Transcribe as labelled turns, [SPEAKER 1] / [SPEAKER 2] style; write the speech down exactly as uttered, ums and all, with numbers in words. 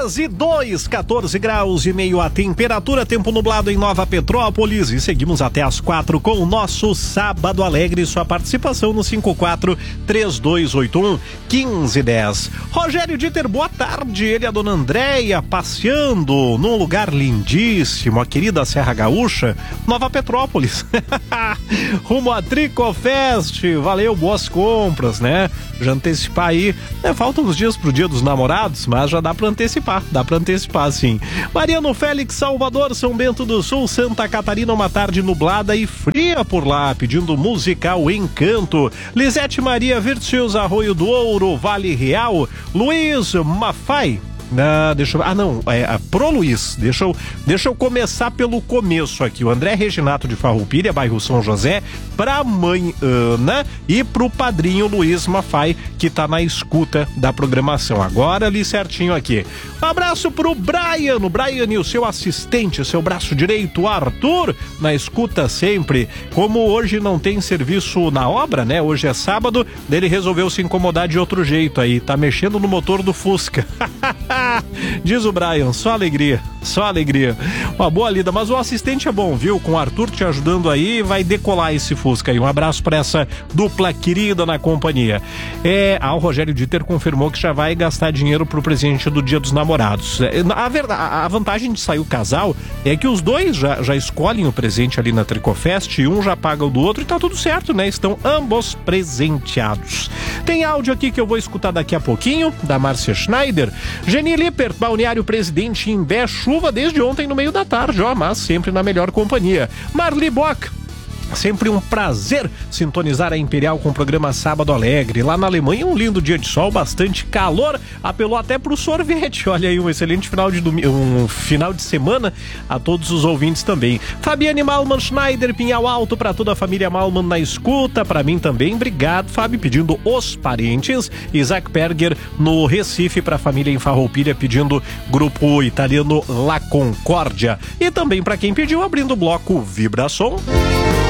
[SPEAKER 1] horas e dois, quatorze graus e meio a temperatura, tempo nublado em Nova Petrópolis, e seguimos até as quatro com o nosso Sábado Alegre. Sua participação no cinco quatro três dois oito um um cinco um zero. Rogério Dieter, boa tarde. Ele e a dona Andréia passeando num lugar lindíssimo, a querida Serra Gaúcha, Nova Petrópolis. Rumo a Tricofest. Valeu, boas compras, né? Já antecipar aí, né? Faltam uns dias pro Dia dos Namorados, mas já dá pra antecipar, dá pra antecipar sim. Mariano Félix, Salvador, São Bento do Sul, Santa Catarina, uma tarde nublada e fria por lá, pedindo musical Encanto. Lisete Maria Virtues, Arroio do Ouro, Vale Real, Luiz Mafai. Ah, deixa eu... ah não, é, é pro Luiz, deixa eu, deixa eu começar pelo começo aqui. O André Reginato de Farroupilha, bairro São José, pra mãe Ana e pro padrinho Luiz Mafai, que tá na escuta da programação. Agora ali certinho aqui. Um abraço pro Brian, o Brian e o seu assistente, seu braço direito, Arthur, na escuta sempre. Como hoje não tem serviço na obra, né? Hoje é sábado, ele resolveu se incomodar de outro jeito aí, tá mexendo no motor do Fusca. Diz o Brian, só alegria, só alegria. Uma boa lida, mas o assistente é bom, viu? Com o Arthur te ajudando aí, vai decolar esse Fusca aí. Um abraço pra essa dupla querida na companhia. É, ah, o Rogério Dieter confirmou que já vai gastar dinheiro pro presente do Dia dos Namorados. A, verdade, a vantagem de sair o casal é que os dois já, já escolhem o presente ali na Tricofest, e um já paga o do outro e tá tudo certo, né? Estão ambos presenteados. Tem áudio aqui que eu vou escutar daqui a pouquinho, da Márcia Schneider. Geni Lippert, Balneário Presidente Imbé, chuva desde ontem no meio da tarde, ó, mas sempre na melhor companhia. Marli Bock, sempre um prazer sintonizar a Imperial com o programa Sábado Alegre. Lá na Alemanha, um lindo dia de sol, bastante calor, apelou até pro sorvete. Olha aí, um excelente final de domingo, um final de semana a todos os ouvintes também. Fabiane Malman Schneider, Pinhal Alto, para toda a família Malman na escuta, para mim também, obrigado, Fábio, pedindo Os Parentes. Isaac Perger no Recife, para a família em Farroupilha, pedindo grupo italiano La Concórdia. E também para quem pediu, abrindo o bloco Vibração.